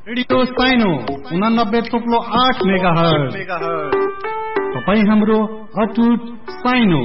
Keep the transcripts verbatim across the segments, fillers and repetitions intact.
Radio साइनो उनानब्बे थोप्लो आठ मेगा हर्ज। तपाईँ हाम्रो अटुट साइनो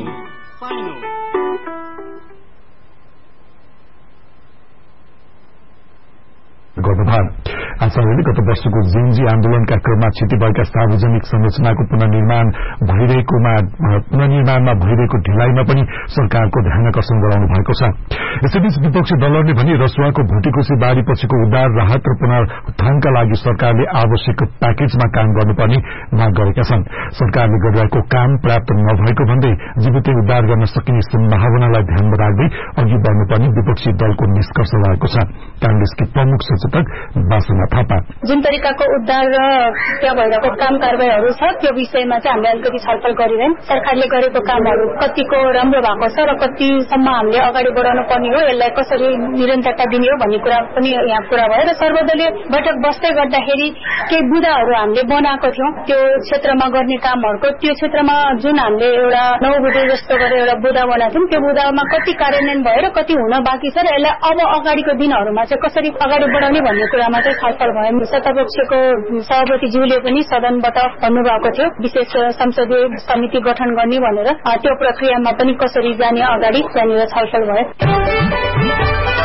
गर्नुभयो। आचार्यले गत वर्षको जेनजी आन्दोलनका क्रममा क्षति भएका सार्वजनिक संरचनाको पुनर्निर्माण भइरहेकोमा पुनर्निर्माणमा भइरहेको ढिलाइमा पनि सरकारको ध्यानाकर्षण गराउनु भएको छ। यसैबीच विपक्षी दलहरूले भने रसुवाको भुटीकोशी बाढ़ी पछिको उद्धार राहत र पुनरुत्थानका लागि सरकारले आवश्यक प्याकेजमा काम गर्नुपर्ने माग गरेका छन्। सरकारले गरिरहेको काम पर्याप्त नभएको भन्दै जीवितै उद्धार गर्न सकिने सम्भावनालाई ध्यानमा राख्दै अघि बढ्नुपर्ने विपक्षी दलको निष्कर्ष रहेको छ। कांग्रेसकी प्रमुख सचेतक बासना थापा जुन तरिकाको उद्धार र त्यहाँ भइरहेको काम कारबाहीहरू छ त्यो विषयमा चाहिँ हामीले अलिकति छलफल गरिरहेन। सरकारले गरेको कामहरू कतिको राम्रो भएको छ र कतिसम्म हामीले अगाडि बढाउनु पर्ने हो, यसलाई कसरी निरन्तरता दिने हो भन्ने कुरा पनि यहाँ कुरा भयो। र सर्वदलीय बैठक बस्दै गर्दाखेरि केही बुदाहरू हामीले बनाएको थियौं त्यो क्षेत्रमा गर्ने कामहरूको। त्यो क्षेत्रमा जुन हामीले एउटा नौ बुधे जस्तो गरेर एउटा बुदा बनाएको थियौं त्यो बुदामा कति कार्यान्वयन भयो र कति हुन बाँकी छ र यसलाई अब अगाडिको दिनहरूमा चाहिँ कसरी अगाडि बढाउने भन्ने कुरामा चाहिँ छलफल भयो। सत्तापक्षको सभापतिज्यूले पनि सदनबाट भन्नुभएको थियो विशेष संसदीय समिति गठन गर्ने भनेर। त्यो प्रक्रियामा पनि कसरी जाने अगाडि त्यहाँनिर छलफल भयो।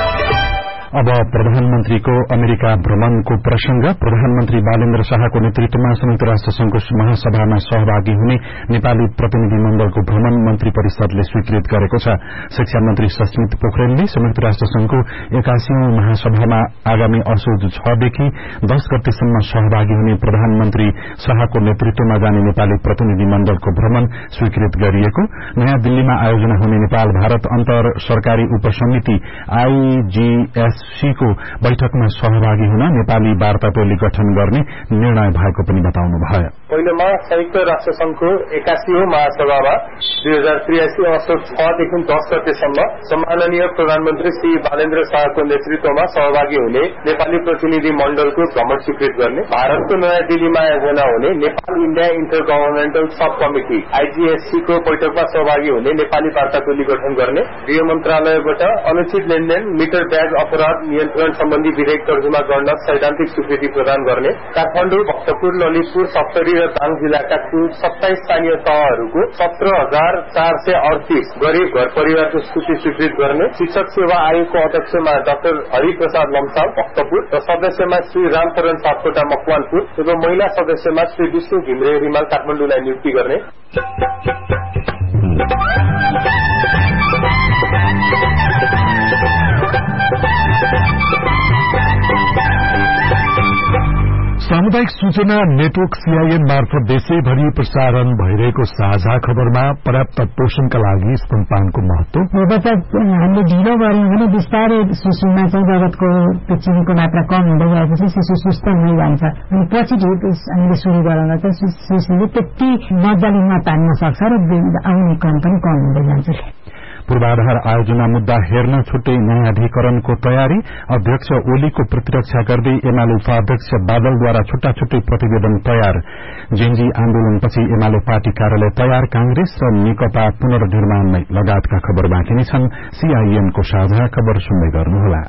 अब प्रधानमन्त्रीको अमेरिका भ्रमणको प्रसंग। प्रधानमन्त्री बालेन्द्र शाहको नेतृत्वमा संयुक्त राष्ट्र संघको महासभामा सहभागी हुने नेपाली प्रतिनिधि मण्डलको भ्रमण मन्त्री परिषदले स्वीकृत गरेको छ। शिक्षा मन्त्री सस्मित पोखरेलले संयुक्त राष्ट्र संघको एकासीौं महासभामा आगामी असोज छदेखि दश गतेसम्म सहभागी हुने प्रधानमन्त्री शाहको नेतृत्वमा जाने नेपाली प्रतिनिधि मण्डलको भ्रमण स्वीकृत गरिएको। नयाँ दिल्लीमा आयोजना हुने नेपाल भारत अन्तर सरकारी उपसमिति आईजीएस सीको बैठकमा सहभागी हुन नेपाली वार्ता टोली गठन गर्ने निर्णय भएको पनि बताउनुभयो। पहिलोमा संयुक्त राष्ट्र संघको एकासीौं महासभामा दुई हजार त्रियासी असोज छदेखि दश गतेसम्म सम्माननीय प्रधानमन्त्री श्री बालेन्द्र शाहको नेतृत्वमा सहभागी हुने नेपाली प्रतिनिधि मण्डलको भ्रमण स्वीकृत गर्ने। भारतको नयाँ दिल्लीमा आयोजना हुने नेपाल इण्डिया इन्टर गभर्मेन्टल सब कमिटि आईजीएससी को बैठकमा सहभागी हुने नेपाली वार्ता टोली गठन गर्ने। गृह मन्त्रालयबाट अनुचित लेनदेन मिटर ब्याग अपराध नियन्त्रण सम्बन्धी विधेयक तर्जुमा गर्न सैद्धान्तिक स्वीकृति प्रदान गर्ने। काठमाडौँ भक्तपुर ललितपुर सप्तरी र दाङ जिल्लाका कुल सत्ताइस स्थानीय तहहरूको सत्र हजार चार सय अडतीस गरीब घर परिवारको सूची स्वीकृत गर्ने। शिक्षक सेवा आयोगको अध्यक्षमा डाक्टर हरिप्रसाद लम्साल भक्तपुर र सदस्यमा श्री रामचरण सापकोटा मकवानपुर एवं महिला सदस्यमा श्री विष्णु घिम्रे रिमाल काठमाडौँलाई नियुक्ति गर्ने। सामुदायिक सूचना नेटवर्क सीआईएन मार्फत देशैभरि प्रसारण भइरहेको साझा खबरमा पर्याप्त पोषणका लागि स्तनपानको महत्व। हामीले ढिलो गर्यौं भने बिस्तारै शिशुमा चाहिँ रगतको चिनीको मात्रा कम हुँदै गएपछि शिशु सुस्त हुँदै जान्छ। अनि पछि हामीले सुरु गराउँदा चाहिँ शिशुले त्यति मजाले नतान्न सक्छ र आउने क्रम पनि कम हुँदै जान्छ। पूर्वाधार आयोजना मुद्दा हेर्न छुट्टै न्यायाधिकरणको तयारी। अध्यक्ष ओलीको प्रतिरक्षा गर्दै एमाले उपाध्यक्ष बादलद्वारा छुट्टा छुट्टै प्रतिवेदन तयार। जेनजी आन्दोलनपछि एमाले पार्टी कार्यालय तयार। कांग्रेस र नेकपा पुनर्निर्माणमै लगायतका खबर बाँकी नै छन्। सीआईएनको साझा खबर सुन्दै गर्नुहोला।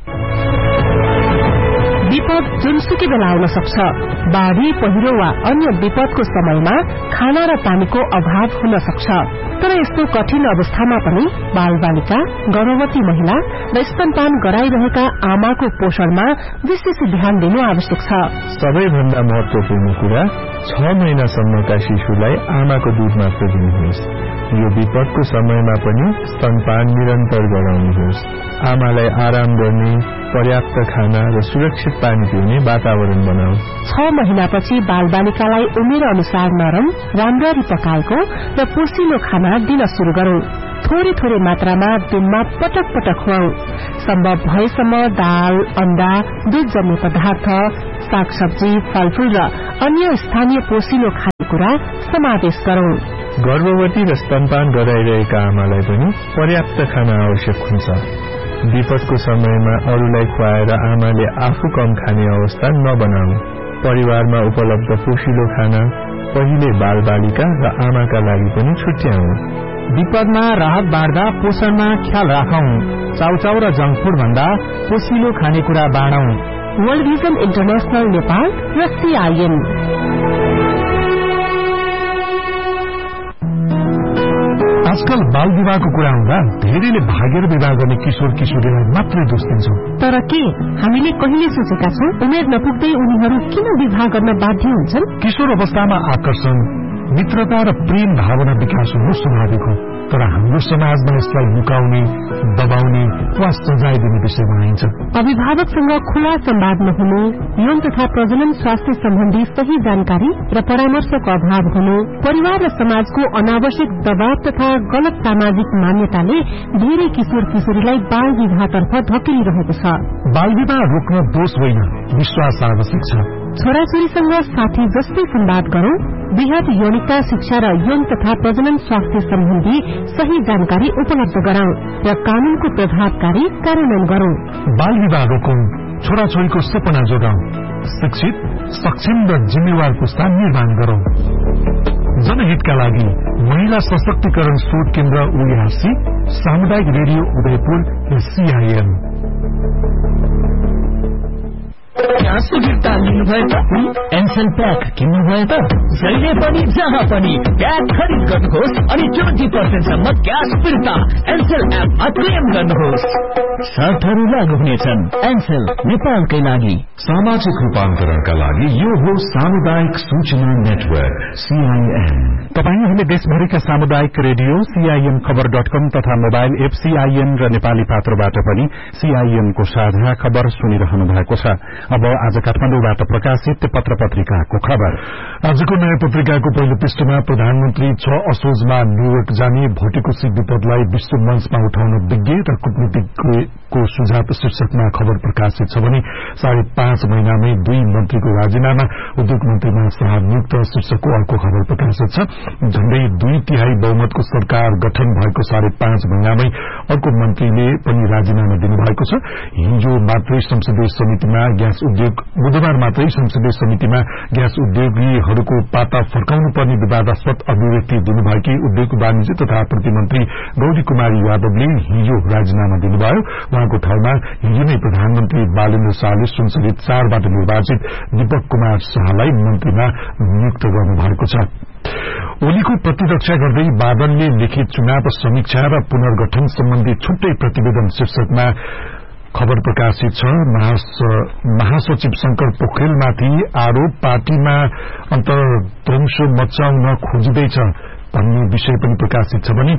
विपद जुनसुकै बेला आउन सक्छ। बाढ़ी पहिरो वा अन्य विपदको समयमा खाना र पानीको अभाव हुन सक्छ। तर यस्तो कठिन अवस्थामा पनि बाल बालिका गर्भवती महिला र स्तनपान गराइरहेका आमाको पोषणमा विशेष ध्यान दिनु आवश्यक छ। सबैभन्दा महत्वपूर्ण कुरा छ महिनासम्मका शिशुलाई आमाको दूध मात्र दिनुहोस्। यो विपदको समयमा पनि स्तनपान निरन्तर गराउनुहोस्। आमालाई आराम गर्ने पर्याप्त खाना र सुरक्षित पानी पिउने वातावरण बनाऊ। छ महिनापछि बाल बालिकालाई उमेर अनुसार नरम राम्ररी पकाएको र पोषिलो खाना दिन शुरू गरौं। थोरै थोरै मात्रामा दिनमा पटक पटक खुवाऊ। सम्भव भएसम्म दाल, अण्डा, दुधजन्य पदार्थ, सागसब्जी, फलफूल र अन्य स्थानीय पोषिलो खानेकुरा समावेश गरौं। गर्भवती र स्तनपान गराइरहेका आमालाई पनि पर्याप्त खाना आवश्यक हुन्छ। विपदको समयमा अरूलाई खुवाएर आमाले आफू कम खाने अवस्था नबनाऊ। परिवारमा उपलब्ध पोषिलो खाना पहिले बाल बालिका र आमाका लागि पनि छुट्याऊ। विपदमा राहत बाँड्दा पोषणमा ख्याल राखौं। चाउचाउ र जंक फूड भन्दा पोषिलो खानेकुरा बाँडौं। वर्ल्ड भिजन इन्टरनेशनल नेपाल र सीआईएन। आजकल बाल विवाहको कुरा हुँदा धेरैले भागेर विवाह गर्ने किशोर किशोरीलाई मात्रै दोष दिन्छौं। तर के हामीले कहिले सोचेका छौं उमेर नपुग्दै उनीहरू किन विवाह गर्न बाध्य हुन्छन्? किशोर अवस्थामा आकर्षण, मित्रता र प्रेम भावना विकास हुनु स्वाभाविक हो, तर हाम्रो समाजमा यसलाई लुकाउने, दबाउने वा सजाय दिने विषय बनाइन्छ। अभिभावकसँग खुला संवाद नहुनु, यौन तथा प्रजनन स्वास्थ्य सम्बन्धी सही जानकारी र परामर्शको अभाव हुनु, परिवार र समाजको अनावश्यक दबाव तथा गलत सामाजिक मान्यताले धेरै किशोर किशोरीलाई बाल विवाहतर्फ धकेलिरहेको छ। बाल विवाह रोक्न दोष होइन, विश्वास आवश्यक छ। छोराछोरीसँग साथी जस्तै संवाद गरौं, वृहत यौनिकता शिक्षा र यौन तथा प्रजनन स्वास्थ्य सम्बन्धी सही जानकारी उपलब्ध गराउँ र कानूनको प्रभावकारी कार्यान्वयन गरौं। बाल विवाह रोकौं, छोराछोरीको सपना जोगाउँ, शिक्षित, सक्षम र जिम्मेवार पुस्ता निर्माण गरौं। जनहितका लागि महिला सशक्तिकरण शोध केन्द्र उयासी, सामुदायिक रेडियो उदयपुर र सीआईएन। क्या सुविधा लिनुभयो त? एनसेल प्याक किन्नुभयो त? जहिले पनि जहाँ पनि प्याक खरिद गर्नुहोस् अनि ट्वेन्टी पर्सेन्ट सम्म क्यास फिर्ता एनसेल एपमा क्लेम गर्नुहोस्। शर्तहरू लागू हुनेछन्। एनसेल नेपालकै लागि। सामाजिक रूपान्तरणका लागि यो हो सामुदायिक सूचना नेटवर्क सीआईएन। तपाईंहरूले देशभरिका सामुदायिक रेडियो सीआईएन खबर डट कम तथा मोबाइल एप सीआईएन र नेपाली पात्रोबाट पनि सीआईएनको साझा खबर सुनिरहनु भएको छ। अब आज काठमाडौँबाट प्रकाशित पत्र पत्रिकाको खबर। आजको नयाँ पत्रिकाको पहिलो पृष्ठमा प्रधानमन्त्री छ असोजमा न्यूयोर्क जाने, भोटेकोसी विपदलाई विश्व मञ्चमा उठाउन विज्ञ र कूटनीतिज्ञको सुझाव शीर्षकमा खबर प्रकाशित छ भने साढे पाँच महिनामै दुई मन्त्रीको राजीनामा, उद्योग मन्त्रीमा सहनियुक्त शीर्षकको अर्को खबर प्रकाशित छ। झण्डै दुई तिहाई बहुमतको सरकार गठन भएको साढे पाँच महिनामै अर्को मन्त्रीले पनि राजीनामा दिनुभएको छ। हिजो मात्रै संसदीय समितिमा ग्यास उद्योग बुधबार मात्रै संसदीय समितिमा ग्यास उद्योगीहरूको पाता फर्काउनु पर्ने विवादास्पद अभिव्यक्ति दिनुभएकी उद्योग वाणिज्य तथा प्रतिमन्त्री गौरी कुमारी यादवले हिजो राजीनामा दिनुभयो। उहाँको ठाउँमा हिजो नै प्रधानमन्त्री बालेन्द्र शाहले संसदीय चारबाट निर्वाचित दीपक कुमार शाहलाई मन्त्रीमा नियुक्त गर्नुभएको छ। ओलीको प्रतिरक्षा गर्दै बादलले लिखित चुनाव समीक्षा र पुनर्गठन सम्बन्धी छुट्टै प्रतिवेदन शीर्षकमा खबर प्रकाशित छ। महासचिव शंकर पोखरेलमाथि आरोप पार्टीमा अन्तर्ध्वंस मचाउन खोजिँदैछ भन्ने विषय पनि प्रकाशित छ भने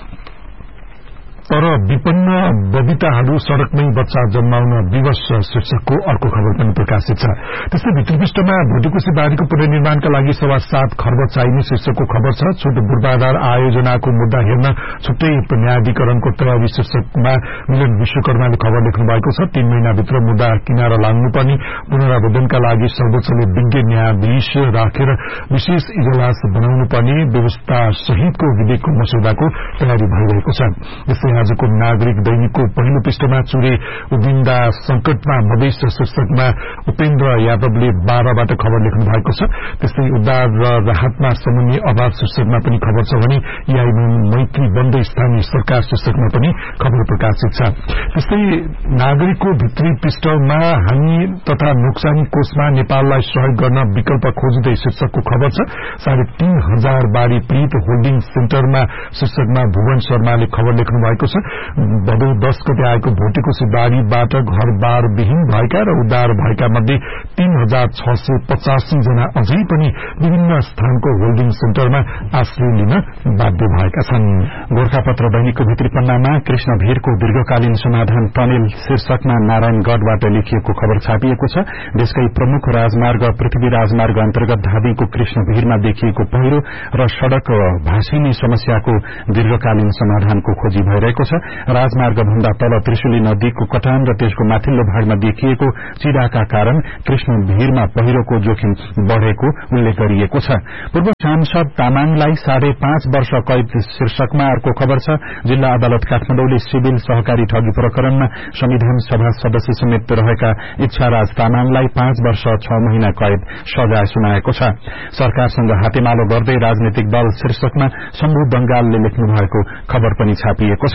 तर विपन्न बबिताहरू सड़कमै बच्चा जन्माउन विवश शीर्षकको अर्को खबर पनि प्रकाशित छ। त्यस्तै भित्री पृष्ठमा भोटेकोसी बारीको पुनर्निर्माणका लागि सवा सात खर्ब चाहिने शीर्षकको खबर छ। छुट पूर्वाधार आयोजनाको मुद्दा हेर्न छुट्टै न्यायाधिकरणको तयारी शीर्षकमा मिलन विश्वकर्माले खबर लेख्नु भएको छ। तीन महिनाभित्र मुद्दा किनारा लाग्नुपर्ने, पुनरावेदनका लागि सर्वोच्चले विज्ञ न्यायाधीश राखेर विशेष इजलास बनाउनु पर्ने व्यवस्था सहितको विधेयकको मस्यौदाको तयारी भइरहेको छ। यसै आजको नागरिक दैनिकको पहिलो पृष्ठमा चुरे उदिन्दा संकटमा मधेस शीर्षकमा उपेन्द्र यादवले बाह्रबाट खबर लेख्नु भएको छ। त्यस्तै उद्धार र राहतमा समन्वय अभाव शीर्षकमा पनि खबर छ भने याइमन मैत्री बन्द स्थानीय सरकार शीर्षकमा पनि खबर प्रकाशित छ। त्यस्तै नागरिकको भित्री पृष्ठमा हानि तथा नोक्सानी कोषमा नेपाललाई सहयोग गर्न विकल्प खोजिँदै शीर्षकको खबर छ। साढे तीन हजार बाढ़ी पीड़ित होल्डिङ सेन्टरमा शीर्षकमा भुवन शर्माले खबर लेख्नु भएको छ। भदौ दस गते आएको भोटेकोसी बाढ़ीबाट घर बार विहीन भएका र उद्धार भएका मध्ये तीन हजार छ सय पचासी जना अझै पनि विभिन्न स्थानको होल्डिङ सेन्टरमा आश्रय लिन बाध्य भएका छन्। गोर्खापत्र दैनिकको भित्री पन्नामा कृष्ण भीरको दीर्घकालीन समाधान टनेल शीर्षकमा नारायणगढ़बाट लेखिएको खबर छापिएको छ। देशकै प्रमुख राजमार्ग पृथ्वी राजमार्ग अन्तर्गत धादिङको कृष्ण भीरमा देखिएको पहिरो र सड़क भासिने समस्याको दीर्घकालीन समाधानको खोजी भइरहेको छ। राजमार्ग भन्दा तल त्रिशुली नदीको कटान र त्यसको माथिल्लो भागमा देखिएको चिराका कारण कृष्ण भीरमा पहिरोको जोखिम बढ़ेको उल्लेख गरिएको छ। पूर्व सांसद तामाङलाई साढे पाँच वर्ष कैद शीर्षकमा अर्को खबर छ। जिल्ला अदालत काठमाडौँले सिविल सहकारी ठगी प्रकरणमा संविधान सभा सदस्य समेत रहेका इच्छाराज तामाङलाई पाँच वर्ष छ महिना कैद सजाय सुनाएको छ। सरकारसँग हातेमालो गर्दै राजनैतिक दल शीर्षकमा शम्भु बंगालले लेख्नु भएको खबर पनि छापिएको छ।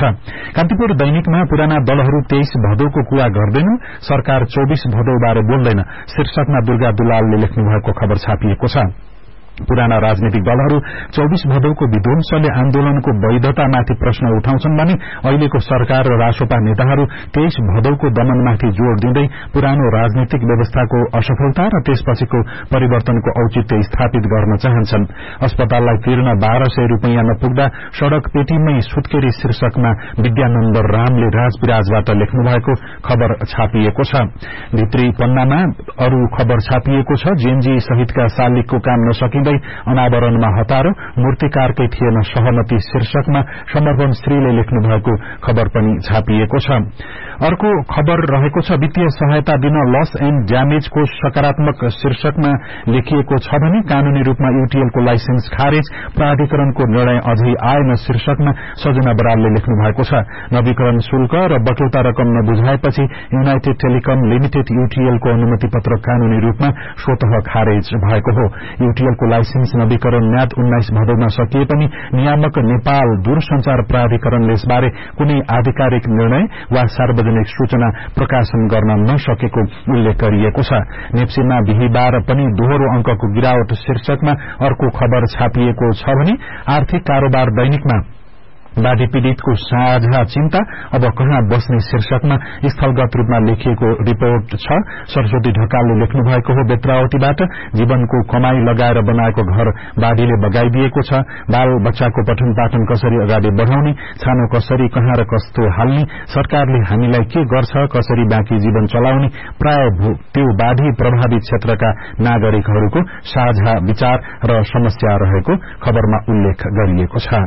कान्तिपुर दैनिकमा पुराना दलहरू तेइस भदौको कुरा गर्दैनन्, सरकार चौबीस भदौबारे बोल्दैन शीर्षकमा दुर्गा दुलालले लेख्नु भएको खबर छापिएको छ। पुराना राजनीतिक दलहरू चौबीस भदौको विध्वंसले आन्दोलनको वैधतामाथि प्रश्न उठाउँछन् भने अहिलेको सरकार र रासोपा नेताहरू तेइस भदौको दमनमाथि जोड़ दिँदै पुरानो राजनीतिक व्यवस्थाको असफलता र त्यसपछिको परिवर्तनको औचित्य स्थापित गर्न चाहन्छन्। अस्पताललाई तिर्न बाह्र सय रूपियाँ नपुग्दा सड़क पेटीमै सुत्केरी शीर्षकमा विद्यानन्द रामले राजविराजबाट लेख्नु भएको खबर छापिएको छ। भित्री पन्नामा अरू खबर छापिएको छ। जेएनजी सहितका शालिगको काम नसकिँदै अनावरणमा हतारो, मूर्तिकारकै थिएन सहमति शीर्षकमा समर्पण श्रीले लेख्नु भएको खबर पनि छापिएको छ। अर्को खबर रहेको छ वित्तीय सहायता दिन लस एण्ड ड्यामेजको सकारात्मक शीर्षकमा लेखिएको छ भने कानूनी रूपमा यूटीएलको लाइसेन्स खारेज, प्राधिकरणको निर्णय अझै आएन शीर्षकमा सजना बरालले लेख्नु भएको छ। नवीकरण शुल्क र बटौता रकम नबुझाएपछि युनाइटेड टेलिकम लिमिटेड यूटीएलको अनुमति पत्र कानूनी रूपमा स्वतः खारेज भएको हो। यूटीएलको लाइसेन्स नवीकरण म्याद उन्नाइस भदौमा सकिए पनि नियामक नेपाल दूरसंचार प्राधिकरणले यसबारे कुनै आधिकारिक निर्णय वा सार्वजनिक सूचना प्रकाशन गर्न नसकेको उल्लेख गरिएको छ। नेप्सीमा बिहिबार पनि दोहोरो अंकको गिरावट शीर्षकमा अर्को खबर छापिएको छ भने आर्थिक कारोबार दैनिकमा बाढ़ी पीड़ितको साझा चिन्ता अब कहाँ बस्ने शीर्षकमा स्थलगत रूपमा लेखिएको रिपोर्ट छ। सरस्वती ढकालले लेख्नु भएको हो। बेत्रावतीबाट जीवनको कमाई लगाएर बनाएको घर बाढ़ीले बगाइदिएको छ। बाल बच्चाको पठन पाठन कसरी अगाडि बढ़ाउने, छानो कसरी कहाँ र कस्तो हाल्ने, सरकारले हामीलाई के गर्छ, कसरी बाँकी जीवन चलाउने, प्राय त्यो बाढ़ी प्रभावित क्षेत्रका नागरिकहरूको साझा विचार र समस्या रहेको खबरमा उल्लेख गरिएको छ।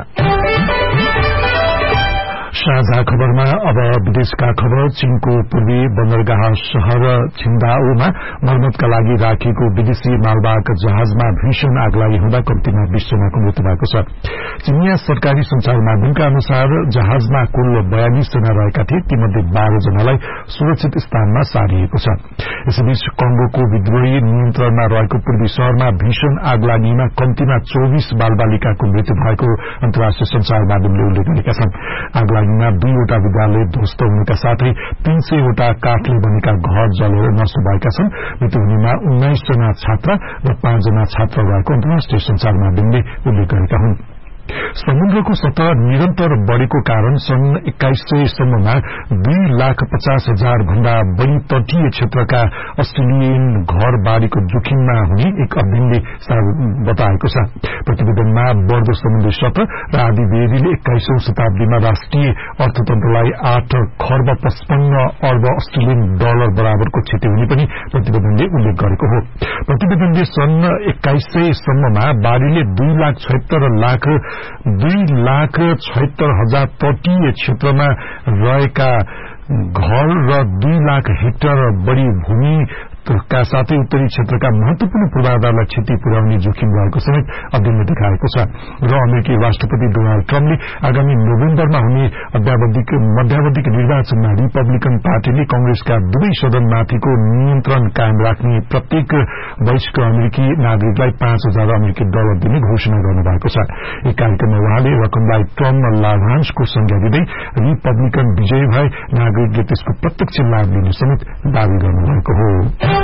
साझा खबरमा अब विदेशका खबर। चीनको पूर्वी बन्दरगाह शहर छिन्दाओमा मर्मतका लागि राखिएको विदेशी मालवाहक जहाजमा भीषण आगलागी हुँदा कम्तीमा बीस जनाको मृत्यु भएको छ। चीनिया सरकारी संचार माध्यमका अनुसार जहाजमा कुल बयालीस जना रहेका थिए, तीमध्ये बाह्र जनालाई सुरक्षित स्थानमा सारिएको छ। यसैबीच कंगोको विद्रोही नियन्त्रणमा रहेको पूर्वी शहरमा भीषण आगलागीमा कम्तीमा चौबीस बालबालिकाको मृत्यु भएको अन्तर्राष्ट्रिय संचार माध्यमले उल्लेख गरेका छन्। आगलागीमा दुईवटा विद्यालय ध्वस्त हुनुका साथै तीन सयवटा काठले बनेका घर जलेर नष्ट भएका छन्। मृत्यु हुनेमा उन्नाइस जना छात्रा र पाँच जना छात्र रहेको अन्तर्राष्ट्रिय संचार माध्यमले उल्लेख गरेका हुन्। समुद्रको सतह निरन्तर बढ़ेको कारण सन् एक्काइस सय सम्ममा दुई लाख पचास हजार भन्दा बढ़ी तटीय क्षेत्रका अस्ट्रेलियन घर बाढ़ीको जोखिममा हुने एक अध्ययनले बताएको छ। प्रतिवेदनमा बढ़दो समुद्री सतह र आदि बेरीले एक्काइसौं शताब्दीमा राष्ट्रिय अर्थतन्त्रलाई आठ खर्ब पचपन्न अर्ब अस्ट्रेलियन डलर बराबरको क्षति हुने पनि प्रतिवेदनले उल्लेख गरेको हो। प्रतिवेदनले सन् एक्काइस सय सम्ममा बाढ़ीले दुई लाख छयत्तर लाख दुई लाख छयत्तर हजार तटीय क्षेत्रमा रहेका घर र दुई लाख हेक्टर बढ़ी भूमि का साथै उत्तरी क्षेत्रका महत्वपूर्ण पूर्वाधारलाई क्षति पुर्याउने जोखिम रहेको समेत अध्ययनले देखाएको छ। र अमेरिकी राष्ट्रपति डोनाल्ड ट्रम्पले आगामी नोभेम्बरमा हुने मध्यावधिक निर्वाचनमा रिपब्लिकन पार्टीले कंग्रेसका दुवै सदनमाथिको नियन्त्रण कायम राख्ने प्रत्येक वयस्क अमेरिकी नागरिकलाई पाँच हजार अमेरिकी डलर दिने घोषणा गर्नुभएको छ। एक कार्यक्रममा उहाँले रकमलाई ट्रम्प लाभांशको संज्ञा दिँदै रिपब्लिकन विजयी भए नागरिकले त्यसको प्रत्यक्ष लाभ लिने समेत दावी गर्नुभएको हो।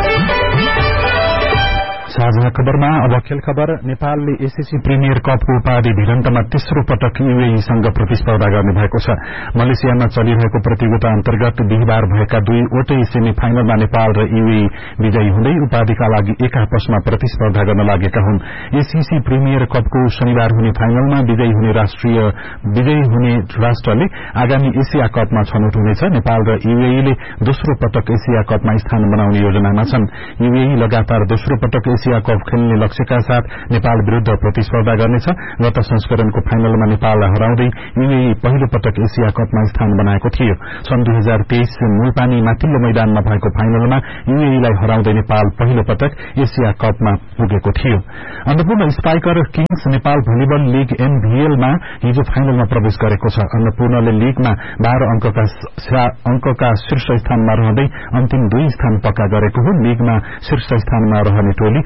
साझा खबरमा अब खेल खबर। नेपालले एसएससी प्रिमियर कपको उपाधि भिडन्तमा तेस्रो पटक यूएईसँग प्रतिस्पर्धा गर्ने भएको छ। मलेसियामा चलिरहेको प्रतियोगिता अन्तर्गत बिहिबार भएका दुईवटै सेमी फाइनलमा नेपाल र यूएई विजयी हुँदै उपाधिका लागि एक आपसमा प्रतिस्पर्धा गर्न लागेका हुन्। एसएससी प्रिमियर कपको शनिबार हुने फाइनलमा विजयी हुने राष्ट्रिय विजयी हुने राष्ट्रले आगामी एसिया कपमा छनौट हुनेछ। नेपाल र यूएईले दोस्रो पटक एसिया कपमा स्थान बनाउने योजनामा छन्। यूएई लगातार दोस्रो पटक एसिया कप खेल्ने लक्ष्यका साथ नेपाल विरूद्ध प्रतिस्पर्धा गर्नेछ। गत संस्करणको फाइनलमा नेपाललाई हराउँदै यूएई पहिलो पटक एसिया कपमा स्थान बनाएको थियो। सन् दुई हजार तेइस मूलपानी माथिल्लो मैदानमा भएको फाइनलमा यूएईलाई हराउँदै नेपाल पहिलो पटक एसिया कपमा पुगेको थियो। Annapurna spiker Kings Nepal volleyball league एनभीएलमा हिजो फाइनलमा प्रवेश गरेको छ। अन्नपूर्णले लीगमा बाह्र अंकका शीर्ष स्थानमा रहँदै अन्तिम दुई स्थान पक्का गरेको हो। लीगमा शीर्ष स्थानमा रहने टोली सोझ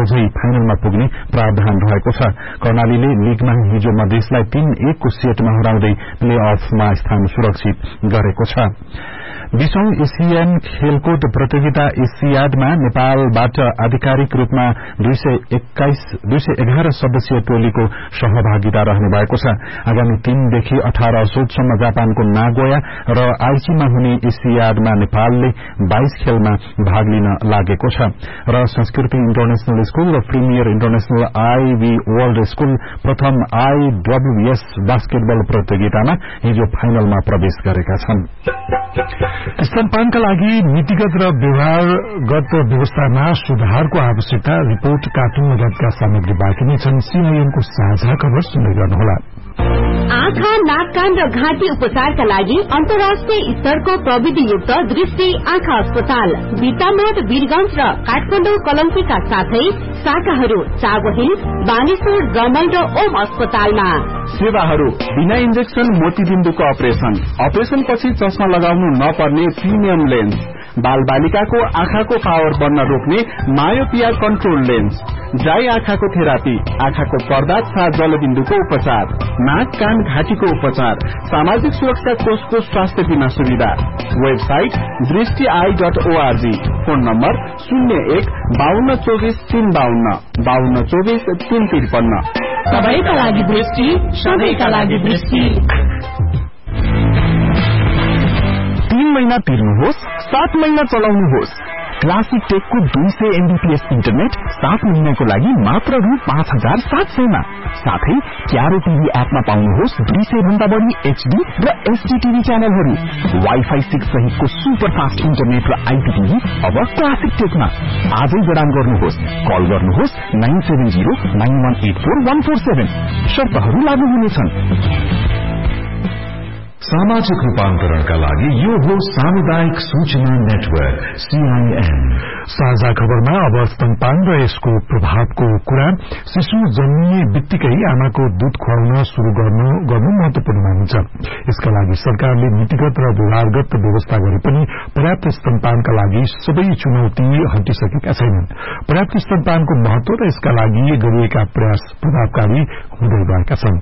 अझै फाइनलमा पुग्ने प्रावधान रहेको छ। कर्णालीले लीगमा हिजो मधेसलाई तीन एकको सेटमा हराउँदै प्ले अफमा स्थान सुरक्षित गरेको छ। बीसौं एशियन खेलकुद प्रतियोगिता एसियाडमा नेपालबाट आधिकारिक रूपमा दुई सय एघार सदस्यीय टोलीको सहभागिता रहने भएको छ। आगामी तीनदेखि अठार असोजसम्म जापानको नागोया र आइचीमा हुने एसियाडमा नेपालले बाइस खेलमा भाग लिन लागेको छ र संस्कृति इन्टरनेशनल स्कूल र premier international IB world school प्रथम आईडब्ल्यूएस बास्केटबल प्रतियोगितामा हिजो फाइनलमा प्रवेश गरेका छन्। स्तनपानका लागि नीतिगत र व्यवहारगत व्यवस्थामा सुधारको आवश्यकता, रिपोर्ट, कार्टुन लगायतका सामग्री बाँकी नै छन्। सीआईएनको साझा खबर सुन्दै गर्नुहोला। आँखा, नाक, कान र घाँटी उपचारका लागि अन्तर्राष्ट्रिय स्तरको प्रविधियुक्त दृष्टि आँखा अस्पताल बिटामोड, वीरगंज र काठमाडौँ कलंकीका साथै शाखाहरू चाबहिल, बानेश्वर, रमल र ओम अस्पतालमा। सेवाहरू बिना इन्जेक्सन मोतीबिन्दुको अपरेशन, अपरेशन पछि चस्मा लगाउनु नपर्ने प्रिमियम लेन्स, बाल बालिकाको आँखाको पावर बढ्न रोक्ने मायोपिया कन्ट्रोल लेन्स, ड्राई आँखाको थेरापी, आँखाको पर्दा तथा जलबिन्दुको उपचार, नाक, कान, घाँटीको उपचार, सामाजिक सुरक्षा कोषको स्वास्थ्य बीमा सुविधा। वेबसाइट दृष्टि I dot ORG. Phone number शून्य एक बाहन्न चौबिस तीन बाहन्न बाहन्न चौबिस तीन त्रिपन्न। सबैका लागि दृष्टि, सबैका लागि दृष्टि। तीन महीना तिर्नुहोस्, सात महीना चलाउनुहोस्। क्लासिक टेकको दुई सय एमबीपीएस इन्टरनेट सात महीनाको लागि मात्र रु पाँच हजार सात सयमा। साथै क्यारो टिभी एपमा पाउनुहोस् दुई सय भन्दा बढी एचडी र एसडी टिभी च्यानलहरू। वाइफाई सिक्स सहितको सुपर फास्ट इन्टरनेट र आइपीटिभी अब क्लासिक टेकमा। आजै जडान गर्नुहोस्। कल गर्नुहोस् nine seven zero nine one eight four one four seven. शर्तहरू लागू हुनेछन्। सामाजिक रूपान्तरणका लागि यो हो सामुदायिक सूचना नेटवर्क सीआईएन। साझा खबरमा अब स्तनपान र यसको प्रभावको कुरा। शिशु जन्मिने बित्तिकै आमाको दूध खुवाउन शुरू गर्नु गर्नु महत्वपूर्ण मानिन्छ। यसका लागि सरकारले नीतिगत र व्यवहारगत व्यवस्था गरे पनि पर्याप्त स्तनपानका लागि सबै चुनौती हटिसकेका छैनन्। पर्याप्त स्तनपानको महत्व र यसका लागि गरिएका प्रयास प्रभावकारी हुँदै गएका छन्।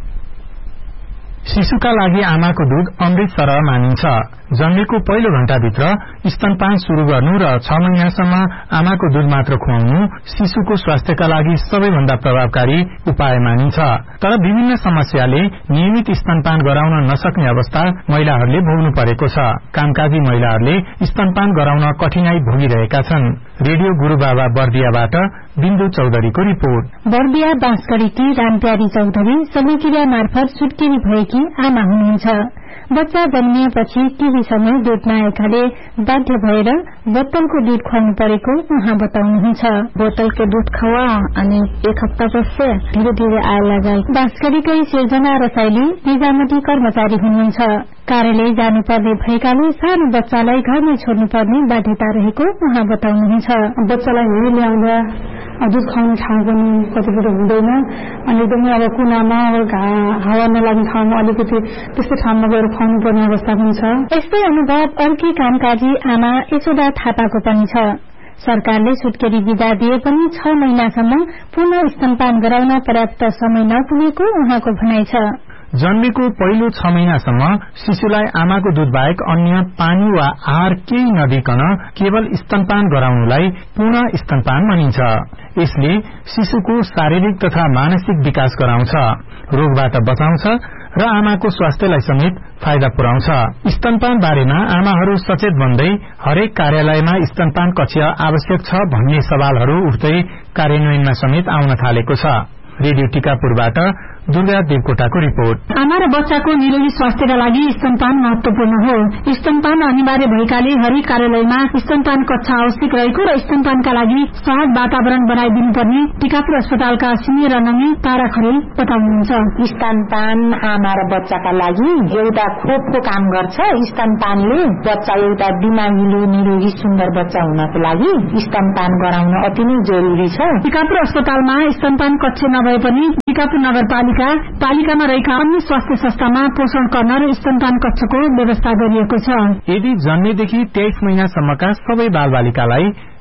शिशुका लागि आमाको दूध अमृत सरह मानिन्छ। जन्मेको पहिलो घण्टाभित्र स्तनपान शुरू गर्नु र छ महिनासम्म आमाको दूध मात्र खुवाउनु शिशुको स्वास्थ्यका लागि सबैभन्दा प्रभावकारी उपाय मानिन्छ। तर विभिन्न समस्याले नियमित स्तनपान गराउन नसक्ने अवस्था महिलाहरूले भोग्नु परेको छ। कामकाजी महिलाहरूले स्तनपान गराउन कठिनाई भोगिरहेका छन्। रेडियो गुरूबाबा बर्दियाबाट बिन्दु चौधरीको रिपोर्ट। बर्दिया बाँसगढीकी रामप्यारी चौधरी समयक्रिया मार्फत सुत्केरी भएकी आमा हुनुहुन्छ। बच्चा जन्मिएपछि केही समय दूध नआएकाले बाध्य भएर बोतलको दूध खुवाउनु परेको उहाँ बताउनुहुन्छ। बोतलको दूध खुवा अनि एक हप्तापछि धीरे धीरे आएर गए। बाँसगढीकै सिर्जना रसाइली निजामती कर्मचारी हुनुहुन्छ। कार्यालय जानुपर्ने भएकाले सानो बच्चालाई घरमै छोड्नु पर्ने बाध्यता रहेको उहाँ बताउनुहुन्छ। बच्चालाई हेरी ल्याउँदा दूध खुवाउने ठाउँ पनि कतिपल्ट हुँदैन अनि एकदमै अब कुनामा हावा नलाग्ने ठाउँमा अलिकति त्यस्तो ठाउँमा गएर खुवाउनु पर्ने अवस्था पनि छ। यस्तै अनुभव अर्की कामकाजी आमा यशोदा थापाको पनि छ। सरकारले सुत्केरी विदा दिए पनि छ महिनासम्म पुनः स्तनपान गराउन पर्याप्त समय नपुगेको उहाँको भनाइ छ। जन्मेको पहिलो छ महिनासम्म शिशुलाई आमाको दूध बाहेक अन्य पानी वा आहार केही नदिकन केवल स्तनपान गराउनुलाई पूर्ण स्तनपान मानिन्छ। यसले शिशुको शारीरिक तथा मानसिक विकास गराउँछ, रोगबाट बचाउँछ र आमाको स्वास्थ्यलाई समेत फाइदा पुर्याउँछ। स्तनपान बारेमा आमाहरू सचेत बन्दै हरेक कार्यालयमा स्तनपान कक्ष आवश्यक छ भन्ने सवालहरू उठ्दै कार्यान्वयनमा समेत आउन थालेको छ। Radio टीकापुरबाट Durga देवकोटाको report. आमा र बच्चाको निरोगी स्वास्थ्यका लागि स्तनपान महत्वपूर्ण हो। स्तनपान अनिवार्य भएकाले हरेक कार्यालयमा स्तनपान कक्ष आवश्यक रहेको र स्तनपानका लागि सहज वातावरण बनाइदिनुपर्ने टीकापुर अस्पतालका सिनियर नमी तारा खरेल बताउनुहुन्छ। स्तनपान आमा र बच्चाका लागि एउटा खोपको काम गर्छ। स्तनपानले बच्चा एउटा दिमागिलो निरोगी सुन्दर बच्चा हुनको लागि स्तनपान गराउन अति नै जरुरी छ। टीकापुर अस्पतालमा स्तनपान कक्ष नभए पनि टीकापुर नगरपालिका पालिकामा रहेका अन्य स्वास्थ्य संस्थामा पोषण गर्न र स्तनपान कक्षको व्यवस्था गरिएको छ। यदि जन्मेदेखि तेइस महिनासम्मका सबै बालबालिकालाई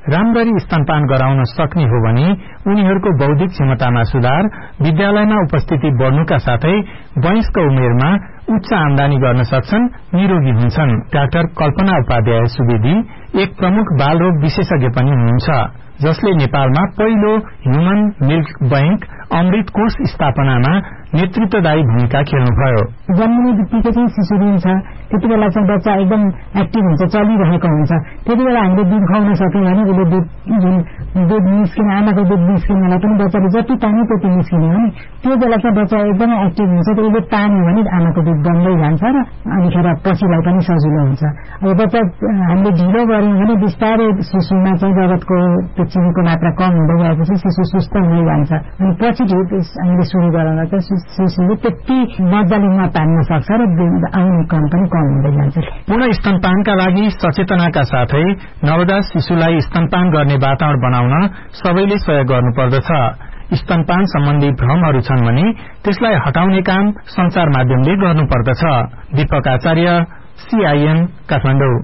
राम्ररी स्तनपान गराउन सक्ने हो भने उनीहरूको बौद्धिक क्षमतामा सुधार, विद्यालयमा उपस्थिति बढ्नुका साथै वयस्क उमेरमा उच्च आमदानी गर्न सक्छन्, निरोगी हुन्छन्। डाक्टर कल्पना उपाध्याय सुवेदी एक प्रमुख बालरोग विशेषज्ञ पनि हुनुहुन्छ, जसले नेपालमा पहिलो ह्युमन मिल्क बैंक अमृत कोष स्थापनामा नेतृत्वदायी भूमिका खेल्नुभयो। जन्मिने बित्तिकै चाहिँ शिशु दिन्छ, त्यति बेला चाहिँ बच्चा एकदम एक्टिभ हुन्छ, चलिरहेको हुन्छ। त्यति बेला हामीले दुध खुवाउन सक्यौँ भने उसले दुध जुन दुध निस्किने, आमाको दुध निस्किनेलाई पनि बच्चाले जति तान्यो त्यति निस्किने हो नि, त्यो बेला चाहिँ बच्चा एकदमै एक्टिभ हुन्छ। त्यसले तान्यो भने आमाको दुध बन्दै जान्छ र अनिखेर पछिलाई पनि सजिलो हुन्छ। अब बच्चा हामीले ढिलो गऱ्यौँ भने बिस्तारै शिशुमा चाहिँ रगतको त्यो चिनीको मात्रा कम हुँदै गएपछि शिशु सुस्त हुँदै जान्छ। अनि पछि हामीले सुरु गराउँदा चाहिँ शिशुले त्यति मजाले नतान्न सक्छ र आउने क्रम पनि कम हुँदै जान्छ। पूर्ण स्तनपानका लागि सचेतनाका साथै नवजात शिशुलाई स्तनपान गर्ने वातावरण बनाउन सबैले सहयोग गर्नुपर्दछ। स्तनपान सम्बन्धी भ्रमहरू छन् भने त्यसलाई हटाउने काम संचार माध्यमले गर्नुपर्दछ। दीपक आचार्य, सीआईएन काठमाडौँ।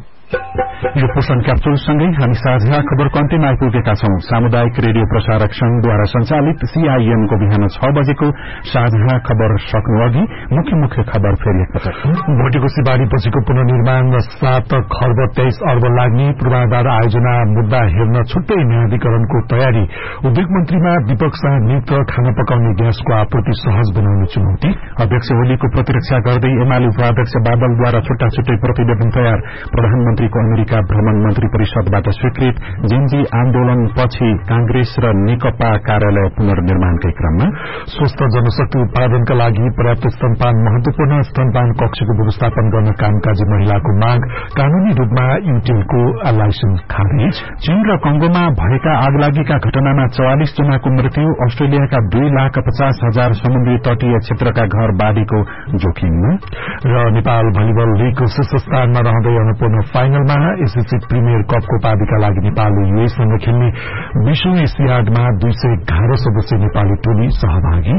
यो पोषण क्याप्सुल सँगै हामी साझा खबरको अन्त्यमा आइपुगेका छौं। सामुदायिक रेडियो प्रसारक संघद्वारा संचालित सीआईएनको बिहान छ बजेको साझा खबर सक्नु अघि मुख्य मुख्य खबर फेरि एकपटक। भोटेकोशी बारीपछिको पुनर्निर्माण र सात खर्ब तेइस अर्ब लाग्ने पूर्वाधार आयोजना मुद्दा हेर्न छुट्टै न्यायाधिकरणको तयारी। उद्योग मन्त्रीमा दीपक शाह नियुक्त, खाना पकाउने ग्यासको आपूर्ति सहज बनाउने चुनौती। अध्यक्ष ओलीको प्रतिरक्षा गर्दै एमाले उपाध्यक्ष बादलद्वारा छुट्टा छुट्टै प्रतिवेदन तयार। प्रधानमन्त्रीको अमेरिका भ्रमण मन्त्री परिषदबाट स्वीकृत। जेन्जी आन्दोलन पछि कांग्रेस र नेकपा कार्यालय पुनर्निर्माणकै क्रममा। स्वस्थ जनशक्ति उत्पादनका लागि पर्याप्त स्तनपान महत्वपूर्ण। स्तनपान कक्षको व्यवस्थापन गर्न कामकाजी महिलाको माग। कानूनी रूपमा युटेलको लाइसेन्स खारेज। चीन र कंगोमा भएका आगलागीका घटनामा चौवालिस जनाको मृत्यु। अस्ट्रेलियाका दुई लाख पचास हजार समुद्री तटीय क्षेत्रका घर बाढ़ीको जोखिममा। र नेपाल भलिबल लीगको शीर्ष स्थानमा रहँदै अन्नपूर्ण फाइनलमा एसएससी प्रिमियर कपको उपाधिका लागि नेपालले युएसँग खेल्ने विश्व एसियाडमा दुई सय एघार सदस्य नेपाली टोली सहभागी।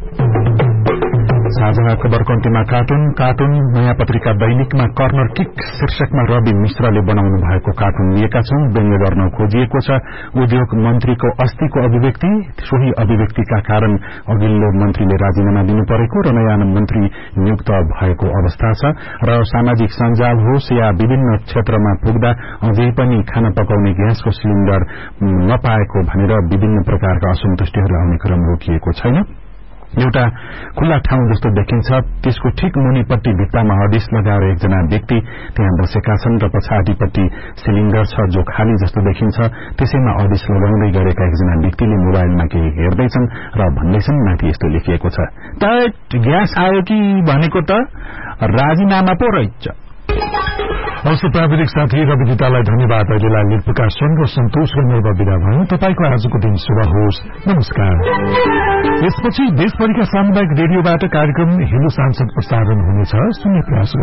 साझा खबरको अन्त्यमा कार्टुन कार्टुन नयाँ पत्रिका दैनिकमा कर्नर किक शीर्षकमा रवि मिश्रले बनाउनु भएको कार्टुन लिएका छौं। व्यङ्ग्य गर्न खोजिएको छ उद्योग मन्त्रीको अस्तिको अभिव्यक्ति। सोही अभिव्यक्तिका कारण अघिल्लो मन्त्रीले राजीनामा दिनु परेको र नयाँ मन्त्री नियुक्त भएको अवस्था छ। र सामाजिक सञ्जाल होस् या विभिन्न क्षेत्रमा पुग्दा अझै पनि खाना पकाउने ग्यासको सिलिण्डर नपाएको भनेर विभिन्न प्रकारका असन्तुष्टिहरू आउने क्रम रोकिएको छैन। एउटा खुल्ला ठाउँ जस्तो देखिन्छ, त्यसको ठिक मुनिपट्टि भित्तामा हदिस लगाएर एकजना व्यक्ति त्यहाँ बसेका छन् र पछाडिपट्टि सिलिण्डर छ जो खाली जस्तो देखिन्छ। त्यसैमा हदिस लगाउँदै गरेका एकजना व्यक्तिले मोबाइलमा केही हेर्दैछन् र भन्दैछन् माथि यस्तो लेखिएको छ, त ग्यास आयो कि भनेको त राजीनामा पो रहेछ। हवस्, प्राविधिक साथी रविदितालाई धन्यवाद। अहिलेलाई लील प्रकाशन र सन्तोष गणेर विदा भयौं। तपाईको आजको दिन शुभ होस्। नमस्कार। यसपछि देशभरिका सामुदायिक रेडियोबाट कार्यक्रम हिन्दू सांसद प्रसारण हुनेछ। सुन्ने प्रयास